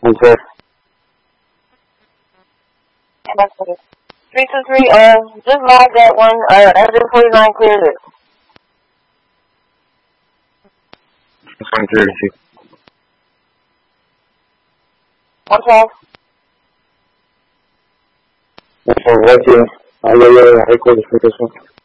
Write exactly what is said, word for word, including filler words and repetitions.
Okay. Three two three. Uh, just log that one. Uh, Edge forty-nine cleared it. one thirty-six. One twelve. Eso, gracias. Ahí hay algo de explicación.